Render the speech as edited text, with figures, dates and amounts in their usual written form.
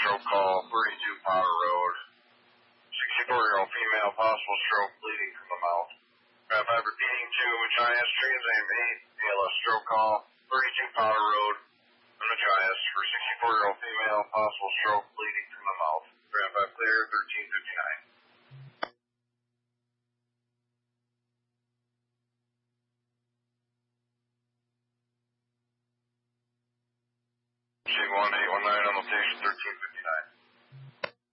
stroke call, 32 Potter Road. 64-year-old female, possible stroke, bleeding from the mouth. Grab 5 repeating 2, Machias, transit 8, ALS stroke call, 32 Potter Road. Machias for 64-year-old female, possible stroke, bleeding from the mouth. Grab 5 clear, 1359. C1819 on location 1359.